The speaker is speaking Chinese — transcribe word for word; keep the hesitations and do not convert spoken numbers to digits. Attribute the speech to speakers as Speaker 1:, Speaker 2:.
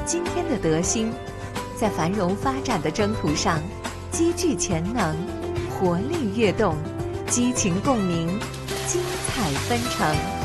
Speaker 1: 今天的德兴，在繁荣发展的征途上，积聚潜能，活力跃动，激情共鸣，精彩纷呈。